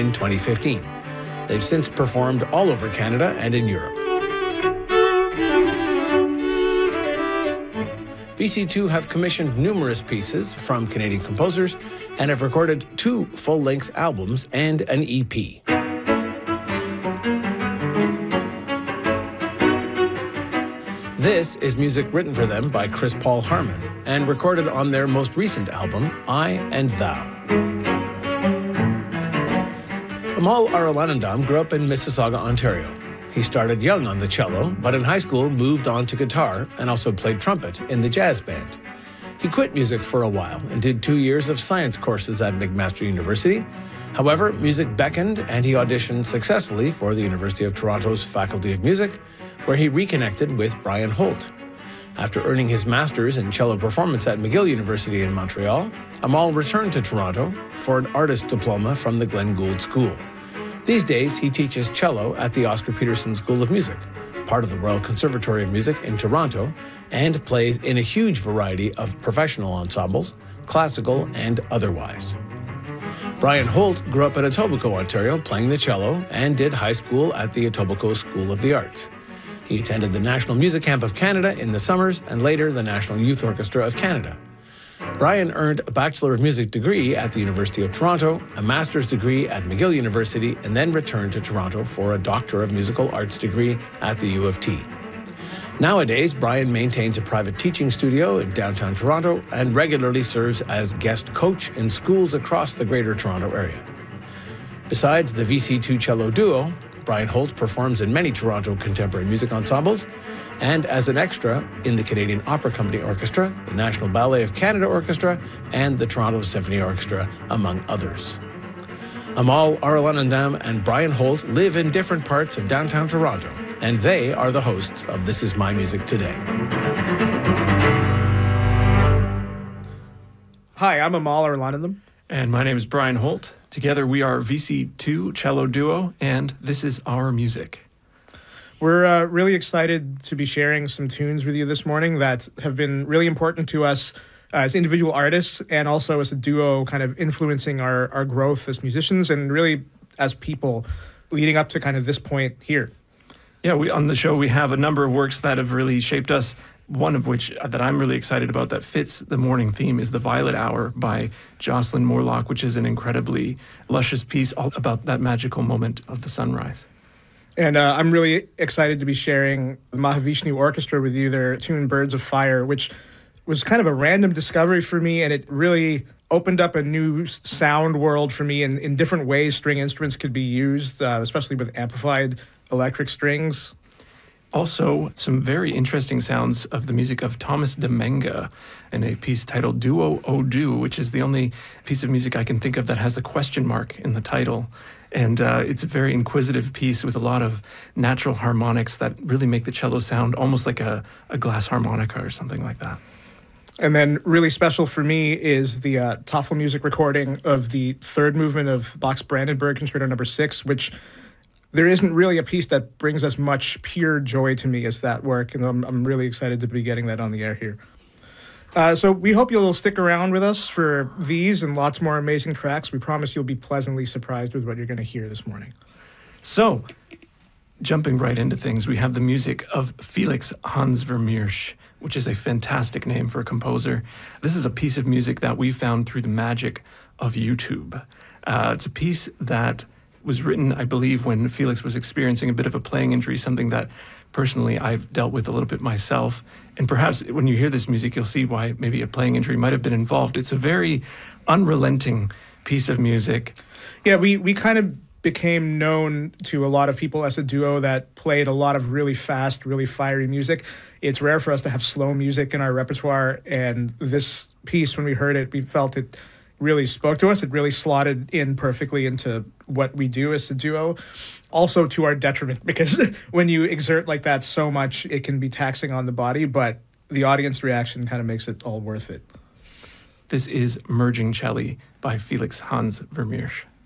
in 2015. They've since performed all over Canada and in Europe. VC2 have commissioned numerous pieces from Canadian composers and have recorded 2 full-length albums and an EP. This is music written for them by Chris Paul Harmon and recorded on their most recent album, I and Thou. Amal Arulanandam grew up in Mississauga, Ontario. He started young on the cello, but in high school moved on to guitar and also played trumpet in the jazz band. He quit music for a while and did 2 years of science courses at McMaster University. However, music beckoned and he auditioned successfully for the University of Toronto's Faculty of Music, where he reconnected with Brian Holt. After earning his master's in cello performance at McGill University in Montreal, Amal returned to Toronto for an artist diploma from the Glenn Gould School. These days, he teaches cello at the Oscar Peterson School of Music, part of the Royal Conservatory of Music in Toronto, and plays in a huge variety of professional ensembles, classical and otherwise. Brian Holt grew up in Etobicoke, Ontario, playing the cello, and did high school at the Etobicoke School of the Arts. He attended the National Music Camp of Canada in the summers and later the National Youth Orchestra of Canada. Brian earned a Bachelor of Music degree at the University of Toronto, a master's degree at McGill University, and then returned to Toronto for a Doctor of Musical Arts degree at the U of T. Nowadays, Brian maintains a private teaching studio in downtown Toronto and regularly serves as guest coach in schools across the Greater Toronto area. Besides the VC2 cello duo, Brian Holt performs in many Toronto contemporary music ensembles and as an extra in the Canadian Opera Company Orchestra, the National Ballet of Canada Orchestra, and the Toronto Symphony Orchestra, among others. Amal Arulanandam and Brian Holt live in different parts of downtown Toronto, and they are the hosts of This Is My Music Today. Hi, I'm Amal Arulanandam. And my name is Brian Holt. Together we are VC2 Cello Duo, and this is our music. We're really excited to be sharing some tunes with you this morning that have been really important to us as individual artists and also as a duo, kind of influencing our growth as musicians and really as people leading up to kind of this point here. Yeah, on the show we have a number of works that have really shaped us. One of which that I'm really excited about that fits the morning theme is The Violet Hour by Jocelyn Morlock, which is an incredibly luscious piece all about that magical moment of the sunrise. And I'm really excited to be sharing the Mahavishnu Orchestra with you, their tune Birds of Fire, which was kind of a random discovery for me, and it really opened up a new sound world for me in different ways string instruments could be used, especially with amplified electric strings. Also, some very interesting sounds of the music of Thomas Demenga in a piece titled Duo O Do, which is the only piece of music I can think of that has a question mark in the title. And it's a very inquisitive piece with a lot of natural harmonics that really make the cello sound almost like a glass harmonica or something like that. And then really special for me is the Toffel music recording of the third movement of Bach's Brandenburg Concerto No. 6, which there isn't really a piece that brings as much pure joy to me as that work, and I'm really excited to be getting that on the air here. So we hope you'll stick around with us for these and lots more amazing tracks. We promise you'll be pleasantly surprised with what you're going to hear this morning. So, jumping right into things, we have the music of Felix Hans Vermeersch, which is a fantastic name for a composer. This is a piece of music that we found through the magic of YouTube. It's a piece that was written, I believe, when Felix was experiencing a bit of a playing injury, something that personally I've dealt with a little bit myself. And perhaps when you hear this music, you'll see why maybe a playing injury might have been involved. It's a very unrelenting piece of music. Yeah, we kind of became known to a lot of people as a duo that played a lot of really fast, really fiery music. It's rare for us to have slow music in our repertoire, and this piece, when we heard it, we felt it really spoke to us. It really slotted in perfectly into what we do as a duo. Also to our detriment, because when you exert like that so much, it can be taxing on the body, but the audience reaction kind of makes it all worth it. This is Merging Celli by Felix Hans Vermeersch.